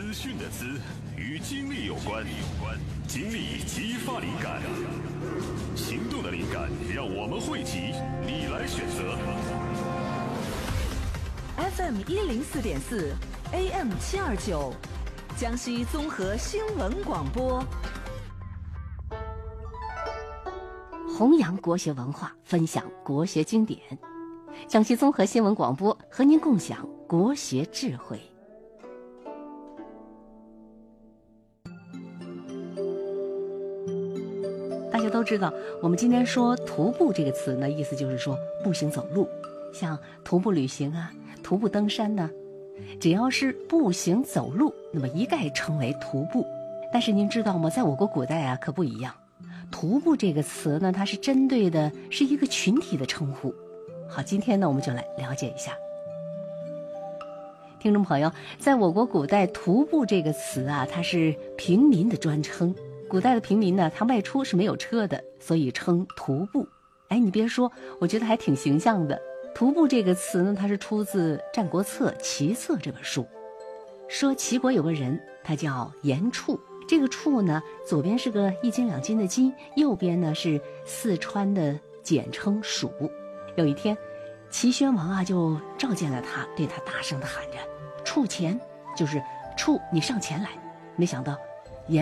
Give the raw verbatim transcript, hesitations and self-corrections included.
资讯的资与精力有关，精力激发灵感，行动的灵感让我们汇集，你来选择。 F M 一零四点四 ，A M 七二九，江西综合新闻广播。 弘扬国学文化，分享国学经典。江西综合新闻广播和您共享国学智慧。大家都知道，我们今天说徒步这个词呢，意思就是说步行走路，像徒步旅行啊、徒步登山呢、啊，只要是步行走路，那么一概称为徒步。但是您知道吗？在我国古代啊，可不一样。徒步这个词呢，它是针对的是一个群体的称呼。好，今天呢，我们就来了解一下。听众朋友，在我国古代，徒步这个词啊，它是平民的专称。古代的平民呢，他外出是没有车的，所以称徒步。哎，你别说，我觉得还挺形象的。徒步这个词呢，它是出自《战国策·齐策》这本书。说齐国有个人，他叫严处。这个处呢，左边是个一斤两斤的斤，右边呢是四川的简称蜀。有一天，齐宣王啊就召见了他，对他大声地喊着：“处前，就是处，你上前来。”没想到